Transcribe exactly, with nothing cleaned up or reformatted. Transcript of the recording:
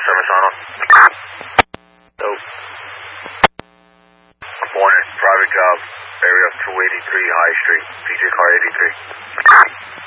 service on them. Nope. Morning, private job, area two eighty-three High Street, P J car eighty-three.